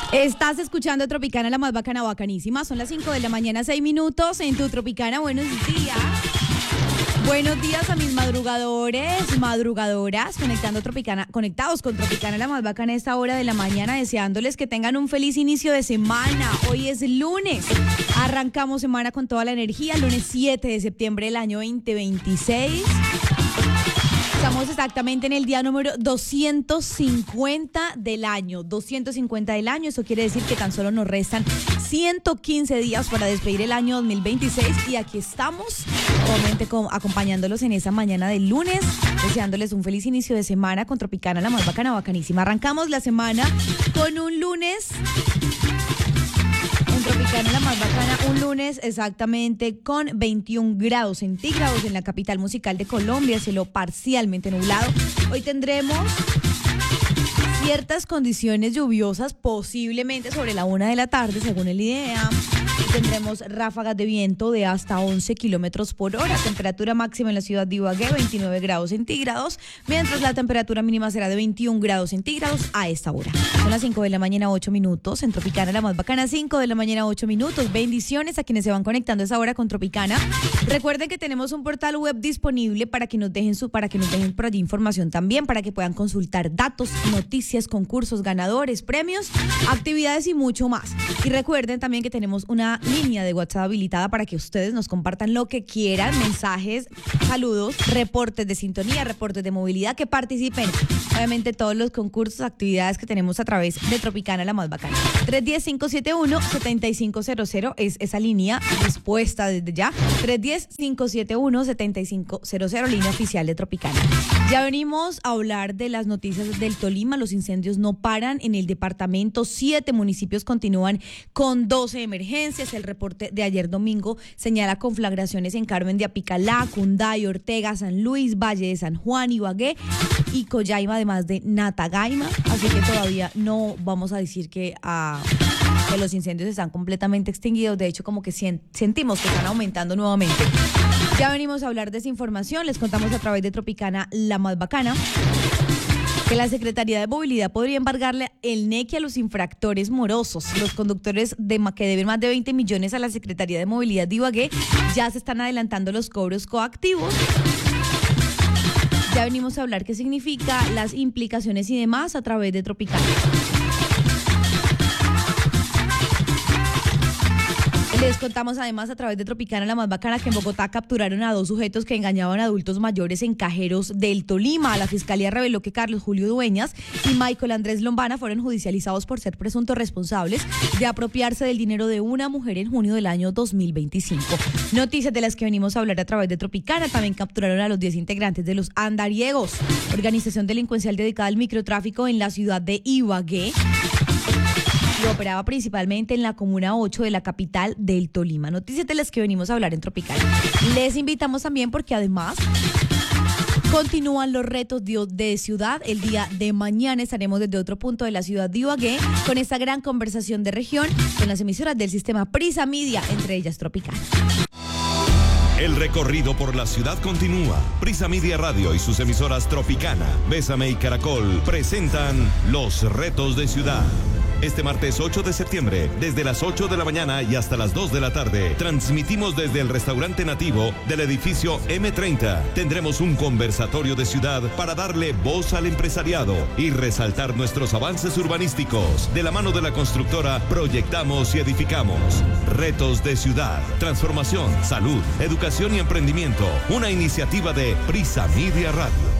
Estás escuchando Tropicana, la más bacana, bacanísima. Son las 5 de la mañana, 6 minutos en tu Tropicana. Buenos días. Buenos días a mis madrugadores, madrugadoras, conectados con Tropicana, la más bacana a esta hora de la mañana, deseándoles que tengan un feliz inicio de semana. Hoy es lunes, arrancamos semana con toda la energía, lunes 7 de septiembre del año 2026. Estamos exactamente en el día número 250 del año. 250 del año, eso quiere decir que tan solo nos restan 115 días para despedir el año 2026. Y aquí estamos, obviamente, acompañándolos en esa mañana del lunes, deseándoles un feliz inicio de semana con Tropicana, la más bacana, bacanísima. Arrancamos la semana con un lunes... Tropicana, la más bacana, un lunes exactamente con 21 grados centígrados en la capital musical de Colombia, cielo parcialmente nublado. Hoy tendremos ciertas condiciones lluviosas, posiblemente sobre la 1 de la tarde, según el IDEA. Tendremos ráfagas de viento de hasta 11 kilómetros por hora. Temperatura máxima en la ciudad de Ibagué, 29 grados centígrados, mientras la temperatura mínima será de 21 grados centígrados a esta hora. Son las 5 de la mañana, 8 minutos. En Tropicana, la más bacana, 5 de la mañana, 8 minutos. Bendiciones a quienes se van conectando a esa hora con Tropicana. Recuerden que tenemos un portal web disponible para que nos dejen por allí información también, para que puedan consultar datos, noticias, concursos, ganadores, premios, actividades y mucho más. Y recuerden también que tenemos una línea de WhatsApp habilitada para que ustedes nos compartan lo que quieran, mensajes, saludos, reportes de sintonía, reportes de movilidad, que participen. Obviamente todos los concursos, actividades que tenemos a través de Tropicana, la más bacana. 310-571-7500 es esa línea dispuesta desde ya. 310-571-7500, línea oficial de Tropicana. Ya venimos a hablar de las noticias del Tolima. Los incendios no paran en el departamento. 7 municipios continúan con 12 emergencias. El reporte de ayer domingo señala conflagraciones en Carmen de Apicalá, Cunday, Ortega, San Luis, Valle de San Juan, Ibagué y Collaima, además de Natagaima. Así que todavía no vamos a decir que los incendios están completamente extinguidos. De hecho, como que sentimos que están aumentando nuevamente. Ya venimos a hablar de esa información. Les contamos a través de Tropicana, la más bacana, que la Secretaría de Movilidad podría embargarle el NEQI a los infractores morosos. Los conductores que deben más de 20 millones a la Secretaría de Movilidad de Ibagué ya se están adelantando los cobros coactivos. Ya venimos a hablar qué significa, las implicaciones y demás a través de Tropicana. Les contamos además a través de Tropicana, la más bacana, que en Bogotá capturaron a 2 sujetos que engañaban a adultos mayores en cajeros del Tolima. La fiscalía reveló que Carlos Julio Dueñas y Michael Andrés Lombana fueron judicializados por ser presuntos responsables de apropiarse del dinero de una mujer en junio del año 2025. Noticias de las que venimos a hablar a través de Tropicana. También capturaron a los 10 integrantes de los Andariegos, organización delincuencial dedicada al microtráfico en la ciudad de Ibagué, y operaba principalmente en la comuna 8 de la capital del Tolima. Noticias de las que venimos a hablar en Tropicana. Les invitamos también porque además continúan los retos de ciudad. El día de mañana estaremos desde otro punto de la ciudad de Ibagué con esta gran conversación de región con las emisoras del sistema Prisa Media, entre ellas Tropicana. El recorrido por la ciudad continúa. Prisa Media Radio y sus emisoras Tropicana, Bésame y Caracol presentan los retos de ciudad. Este martes 8 de septiembre, desde las 8 de la mañana y hasta las 2 de la tarde, transmitimos desde el restaurante nativo del edificio M30. Tendremos un conversatorio de ciudad para darle voz al empresariado y resaltar nuestros avances urbanísticos. De la mano de la constructora, proyectamos y edificamos. Retos de ciudad, transformación, salud, educación y emprendimiento. Una iniciativa de Prisa Media Radio.